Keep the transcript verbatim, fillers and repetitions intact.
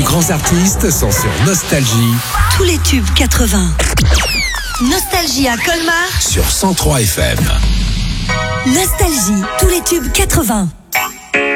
plus grands artistes sont sur Nostalgie. Tous les tubes quatre-vingts. Nostalgie à Colmar sur cent trois F M. Nostalgie, tous les tubes quatre-vingts.